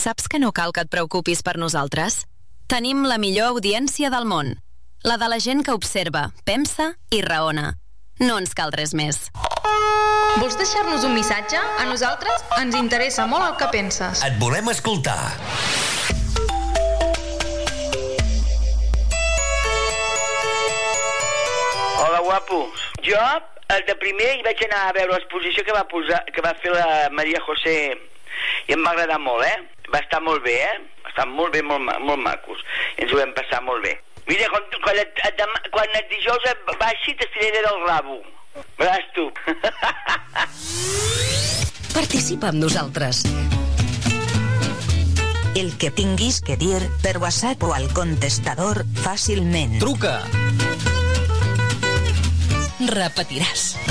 Saps que no cal que et preocupis per nosaltres? Tenim la millor audiència del món. La de la gent que observa, pensa i raona. No ens cal res més. Vols deixar-nos un missatge? A nosaltres ens interessa molt el que penses. Et volem escoltar. Hola, guapos. Jo, el de primer, hi vaig anar a veure l'exposició que va fer la Maria José i em va agradar molt, Va estar molt bé, Estan molt bé, molt macos. I ens ho vam passar molt bé. Mira, quan el dijous baixi t'estiraré del rabo. Veràs tu. Participa amb nosaltres. El que tinguis que dir per WhatsApp o al contestador fàcilment. Truca. Repetiràs.